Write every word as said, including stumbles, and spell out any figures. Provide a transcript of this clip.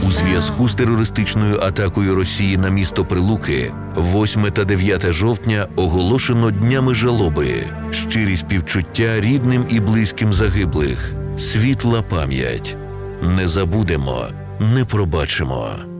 У зв'язку з терористичною атакою Росії на місто Прилуки восьме та дев'яте жовтня оголошено днями жалоби. Щирі співчуття рідним і близьким загиблих. Світла пам'ять. Не забудемо, не пробачимо.